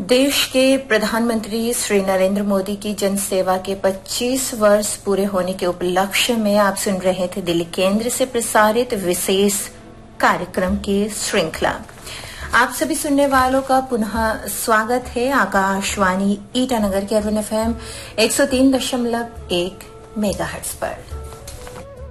देश के प्रधानमंत्री श्री नरेंद्र मोदी की जनसेवा के 25 वर्ष पूरे होने के उपलक्ष्य में आप सुन रहे थे दिल्ली केंद्र से प्रसारित विशेष कार्यक्रम की श्रृंखला। आप सभी सुनने वालों का पुनः स्वागत है आकाशवाणी ईटानगर के FM 103.1 मेगाहर्ट्ज पर।